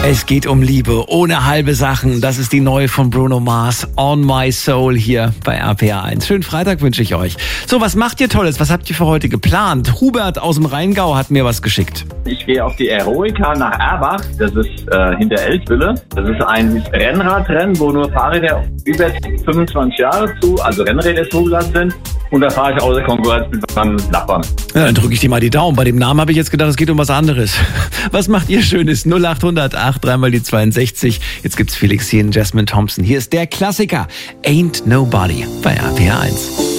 Es geht um Liebe, ohne halbe Sachen. Das ist die neue von Bruno Mars, On My Soul, hier bei RPA 1. Schönen Freitag wünsche ich euch. So, was macht ihr Tolles? Was habt ihr für heute geplant? Hubert aus dem Rheingau hat mir was geschickt. Ich gehe auf die Eroica nach Erbach. Das ist hinter Eltville. Das ist ein Rennradrennen, wo nur Fahrräder über 25 Jahre also Rennräder zugelassen sind. Und da fahre ich außer Konkurrenz mit meinem Nachbarn. Ja, dann drücke ich dir mal die Daumen. Bei dem Namen habe ich jetzt gedacht, es geht um was anderes. Was macht ihr Schönes? 0800 8 3 mal die 62. Jetzt gibt's Felix hier in Jasmine Thompson. Hier ist der Klassiker Ain't Nobody bei RPA 1.